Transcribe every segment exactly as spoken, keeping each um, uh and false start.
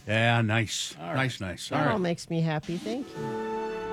Yeah, nice. All right. Nice, nice. All That all right. makes me happy. Thank you.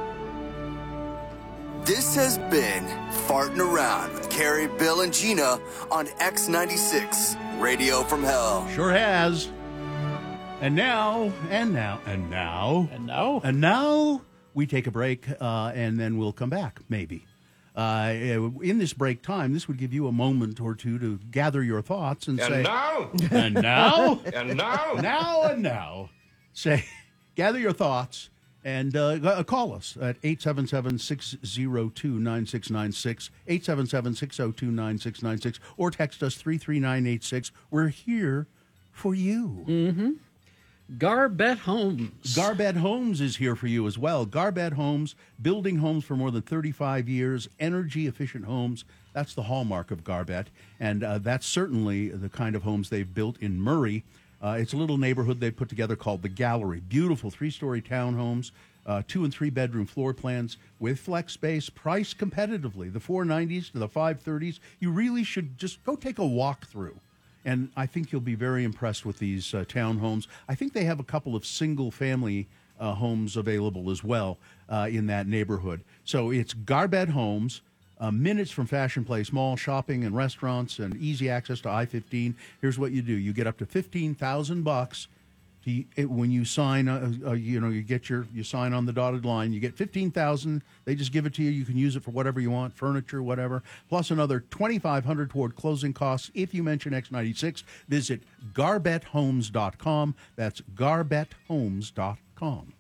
This has been Farting Around with Carrie, Bill, and Gina on X ninety-six, Radio from Hell. Sure has. And now, and now, and now, And now? and now we take a break, uh, and then we'll come back, maybe. Uh, in this break time, this would give you a moment or two to gather your thoughts and, And say, now, and now, and now, now, and now, say, gather your thoughts and uh, g- call us at eight seven seven, six zero two, nine six nine six, eight seven seven, six zero two, nine six nine six, or text us three three nine eight six. We're here for you. Mm-hmm. Garbett Homes. Garbett Homes is here for you as well. Garbett Homes, building homes for more than thirty-five years, energy-efficient homes. That's the hallmark of Garbett, and uh, that's certainly the kind of homes they've built in Murray. Uh, it's a little neighborhood they put together called The Gallery. Beautiful three-story townhomes, uh, two- and three-bedroom floor plans with flex space, priced competitively. The four nineties to the five thirties. You really should just go take a walk through. And I think you'll be very impressed with these uh, townhomes. I think they have a couple of single-family uh, homes available as well uh, in that neighborhood. So it's Garbett Homes, uh, minutes from Fashion Place Mall, shopping and restaurants, and easy access to I fifteen. Here's what you do: you get up to fifteen thousand bucks. To, it, when you sign, uh, uh, you know, you get your you sign on the dotted line. You get fifteen thousand. They just give it to you. You can use it for whatever you want, furniture, whatever. Plus another twenty five hundred toward closing costs if you mention X ninety-six. Visit garbett homes dot com. That's garbett homes dot com.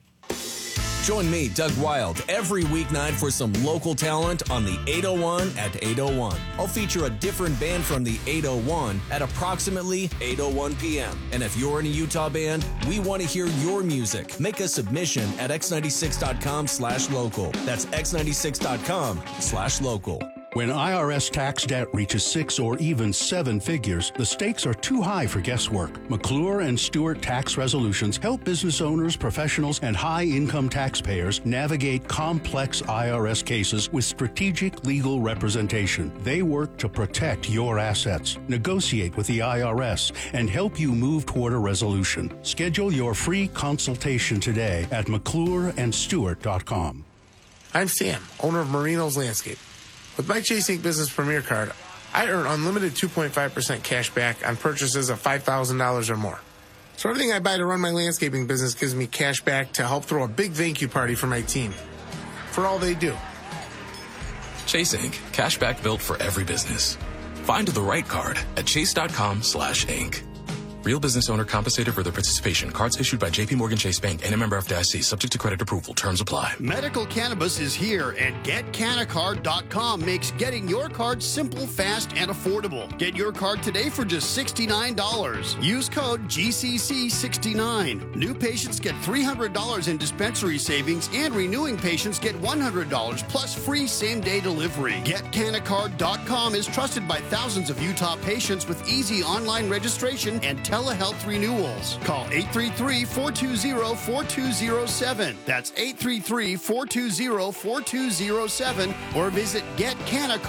Join me, Doug Wild, every weeknight for some local talent on the eight oh one at eight oh one. I'll feature a different band from the eight oh one at approximately eight oh one p.m. And if you're in a Utah band, we want to hear your music. Make a submission at x ninety-six dot com slash local. That's x ninety-six dot com slash local. When I R S tax debt reaches six or even seven figures, the stakes are too high for guesswork. McClure and Stewart Tax Resolutions help business owners, professionals, and high-income taxpayers navigate complex I R S cases with strategic legal representation. They work to protect your assets, negotiate with the I R S, and help you move toward a resolution. Schedule your free consultation today at mcclure and stewart dot com. I'm Sam, owner of Marino's Landscape. With my Chase Incorporated. Business Premier Card, I earn unlimited two point five percent cash back on purchases of five thousand dollars or more. So everything I buy to run my landscaping business gives me cash back to help throw a big thank you party for my team. For all they do. Chase Incorporated. Cashback built for every business. Find the right card at chase dot com slash inc. Real business owner compensated for their participation. Cards issued by J P Morgan Chase Bank and a member F D I C. Subject to credit approval. Terms apply. Medical cannabis is here, and get canna card dot com makes getting your card simple, fast, and affordable. Get your card today for just sixty-nine dollars. Use code G C C sixty-nine. New patients get three hundred dollars in dispensary savings, and renewing patients get one hundred dollars plus free same-day delivery. get canna card dot com is trusted by thousands of Utah patients with easy online registration and telehealth renewals. Call eight three three, four two zero, four two zero seven. That's eight three three, four two zero, four two zero seven, or visit get canna